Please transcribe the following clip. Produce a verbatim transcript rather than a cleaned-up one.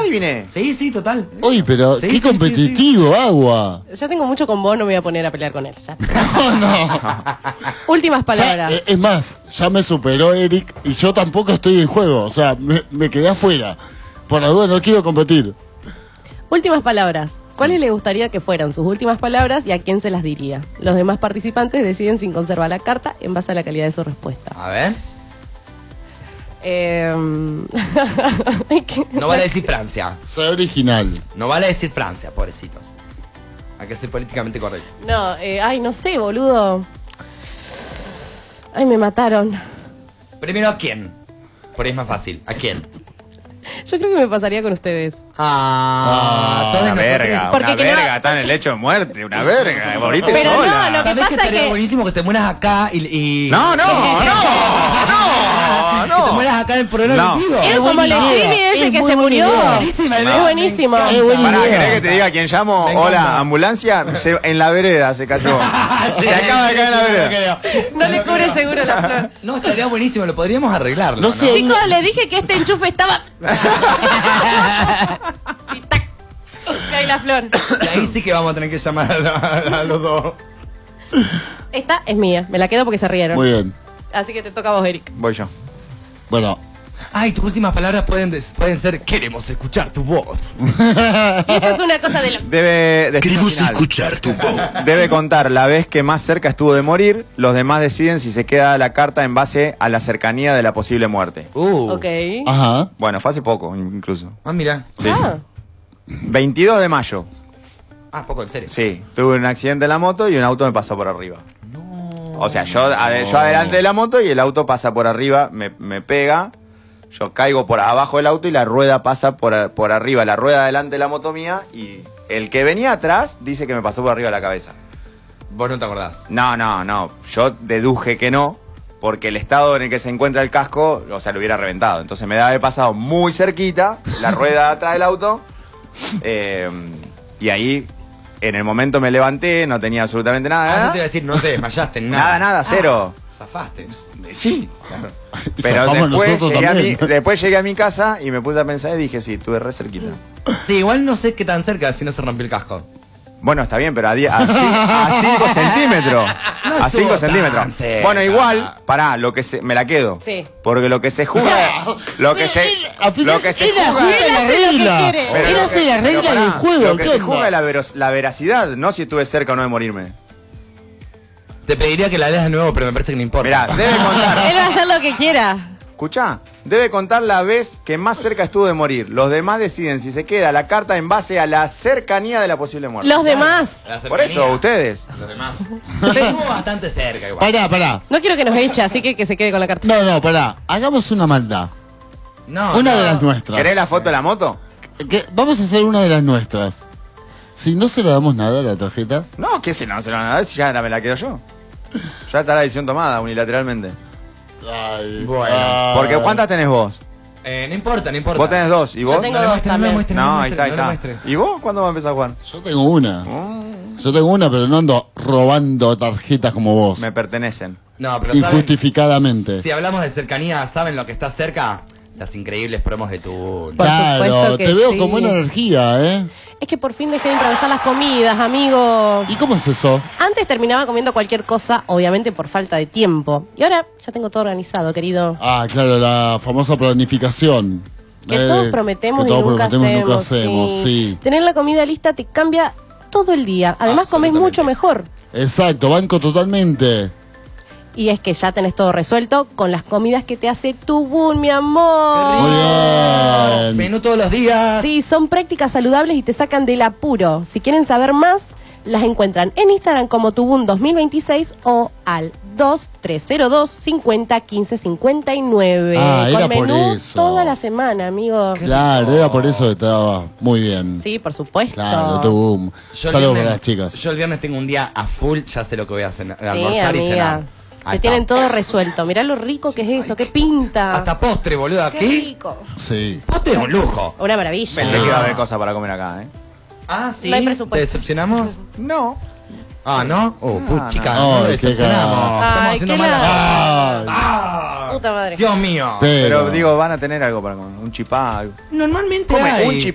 adiviné. Sí, sí, total. Uy, pero Sí, qué sí, competitivo, sí, sí. Agua. Ya tengo mucho con vos, no me voy a poner a pelear con él. Ya. No, no. Últimas Ya, palabras. eh, es más, ya me superó Eric y yo tampoco estoy en juego. O sea, me, me quedé afuera. Por la duda no quiero competir. Últimas palabras. ¿Cuáles le gustaría que fueran sus últimas palabras y a quién se las diría? Los demás participantes deciden si conserva la carta en base a la calidad de su respuesta. A ver. Eh... No vale decir Francia. Soy original. No vale decir Francia, pobrecitos. Hay que ser políticamente correcto. No, eh, ay, no sé, boludo. Ay, me mataron. Primero, ¿a quién? Por ahí es más fácil. ¿A quién? Yo creo que me pasaría con ustedes. Ah, todos Una nosotros. verga, Porque una que no- verga, está en el lecho de muerte, una verga, morite Pero no, sola. lo que ¿Sabés pasa que es estaría que- buenísimo que te mueras acá y... y... No, no, no, no, Que te no. mueras acá en el programa No. en vivo. Es como el buena streaming idea, ese es que muy se buena murió. idea. Buenísima Es idea. buenísimo. Me encanta. Es buena Pará, idea. ¿querés que te diga quién llamo? Me encanta. Hola, ambulancia. Se- en la vereda se cayó. Se acaba de caer en la vereda. No le cubre el seguro la flor. No, estaría buenísimo, lo podríamos arreglarlo. No sé. Chicos, les dije que este enchufe estaba... Y tac. Cae la flor. Y ahí sí que vamos a tener que llamar a, la- a los dos. Esta es mía, me la quedo porque se rieron. Muy bien. Así que te toca a vos, Eric. Voy yo. Bueno, Ay, tus últimas palabras pueden, des- pueden ser: queremos escuchar tu voz. Y esto es una cosa de lo... Debe, destino Queremos final. escuchar tu voz. Debe contar la vez que más cerca estuvo de morir. Los demás deciden si se queda la carta en base a la cercanía de la posible muerte. Uh. Ok. ajá. Bueno, fue hace poco incluso. Ah, mira. Sí. Ah, veintidós de mayo. Ah, poco en serio. Sí, tuve un accidente en la moto y un auto me pasó por arriba. O sea, yo, ade- yo adelante de la moto y el auto pasa por arriba, me, me pega. Yo caigo por abajo del auto y la rueda pasa por, por arriba, la rueda adelante de la moto mía, y el que venía atrás dice que me pasó por arriba de la cabeza. Vos no te acordás. No, no, no. Yo deduje que no, porque el estado en el que se encuentra el casco, o sea, lo hubiera reventado. Entonces me debe haber pasado muy cerquita, la rueda atrás del auto, eh, y ahí, en el momento me levanté, no tenía absolutamente Ah, nada. yo te iba a decir, no te desmayaste, nada. Nada, nada, cero. Ah, zafaste. Sí. Y Pero zafamos después nosotros llegué, a mi, también. después llegué a mi casa y me puse a pensar y dije, sí, estuve re cerquita. Sí, igual no sé qué tan cerca si no se rompió el casco. Bueno, está bien, pero a cinco a cinco centímetros. No A cinco estuvo centímetros. tan cerca. Bueno, igual, pará, lo que se, me la quedo. Sí. Porque lo que se juega, lo que se, Al final, lo que se él juega, ajusta la hace lo que regla. quiere. pero Él lo hace que- la pero regla pará, del juego. Lo que ¿qué se onda? juega es la, veros- la veracidad, no si estuve cerca o no de morirme. Te pediría que la leas de nuevo, pero me parece que no importa. Mirá, debe contar, Él va a hacer lo que quiera. escuchá, debe contar la vez que más cerca estuvo de morir. Los demás deciden si se queda la carta en base a la cercanía de la posible muerte. Los demás. La Por eso, cercanía. ustedes. Los demás. Sí, estuvo bastante cerca igual. Pará, pará. No quiero que nos eche, así que que se quede con la carta. No, no, pará. Hagamos una maldad. No, Una no. de las nuestras. ¿Querés la foto de la moto? Que- Vamos a hacer una de las nuestras. Si no se le damos nada a la tarjeta. No, que si no se lo van a dar, si ya me la quedo yo. Ya está la decisión tomada unilateralmente. Ay, Bueno, ay. Porque ¿cuántas tenés vos? Eh, no importa, no importa. Vos tenés dos, ¿y vos? Yo tengo No le dos muestres, no le también. muestres, No, le ahí está, ahí muestres, no le está. muestres. ¿Y vos cuándo vas a empezar a jugar? Yo tengo una. Mm, Yo tengo una, pero no ando robando tarjetas como vos. me pertenecen. No, pero ¿saben? Injustificadamente. Si hablamos de cercanía, ¿saben lo que está cerca? Las increíbles promos de tu... Por Claro, supuesto que te veo sí. con buena energía, ¿eh? Es que por fin dejé de improvisar las comidas, amigo. ¿Y cómo es eso? Antes terminaba comiendo cualquier cosa, obviamente por falta de tiempo. Y ahora ya tengo todo organizado, querido. Ah, claro, la famosa planificación. Que Eh, todos prometemos, que todos y, nunca prometemos y hacemos, nunca hacemos, sí. sí. Tener la comida lista te cambia todo el día. Además comes Absolutamente. mucho mejor. Exacto, banco totalmente. Y es que ya tenés todo resuelto con las comidas que te hace tu Boon, mi amor. Muy bien. Menú todos los días. Sí, son prácticas saludables y te sacan del apuro. Si quieren saber más, las encuentran en Instagram como Tubun dos mil veintiséis o al dos tres cero dos cincuenta quince cincuenta y nueve. Ah, Con era por menú eso. toda la semana, amigo. Claro, era por eso que estaba muy bien. Sí, por supuesto. Claro, tu boom. Yo el Saludos viernes- para las chicas. Yo el viernes tengo un día a full, ya sé lo que voy a cenar, Sí, almorzar y cenar. amiga. Ahí Te está. tienen todo resuelto. Mirá lo rico que es eso, qué pinta. Hasta postre, boludo, Qué aquí. rico. Sí. Postre es un lujo. Una maravilla. Pensé que iba a haber cosas para comer acá, ¿eh? Ah, sí. No hay presupuesto. ¿Te decepcionamos? No. Ah, ¿no? Oh, No, puch, chica, no. no, Ay, lo qué decepcionamos. cagada. Estamos Ay, haciendo qué mal las cosas. Ah, Ah, Puta madre. Dios mío. pero, Pero digo, van a tener algo para comer. Un chipá, algo. Normalmente Come hay. un chipá.